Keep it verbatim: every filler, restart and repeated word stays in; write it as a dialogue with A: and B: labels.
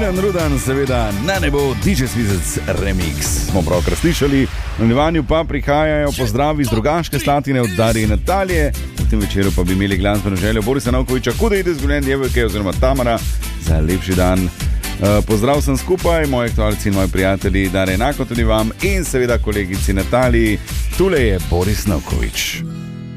A: Bojan Rudan, seveda na nebo, D J Svizec Remix. Smo pravkar slišali, v nadaljevanju pa prihajajo pozdravi z Rogaške Slatine od Darije in Natalije. V tem večeru pa bi imeli glasbeno željo Borisa Novkoviča, kuda ide zgoljen djevojke oziroma Tamara za lepši dan. Uh, pozdrav sem skupaj, moji aktualci in moji prijatelji, Darija enako tudi vam in seveda kolegici Nataliji. Tule je Boris Novkovič.